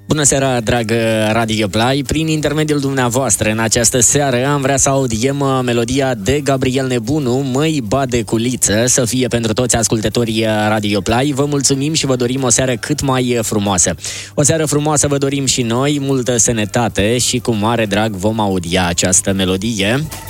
Bună seara, dragă Radio Play! Prin intermediul dumneavoastră, în această seară, am vrea să audiem melodia de Gabriel Nebunu, Măi bade culiță, să fie pentru toți ascultătorii Radio Play. Vă mulțumim și vă dorim o seară cât mai frumoasă. O seară frumoasă vă dorim și noi, multă sănătate și cu mare drag vom audia această melodie.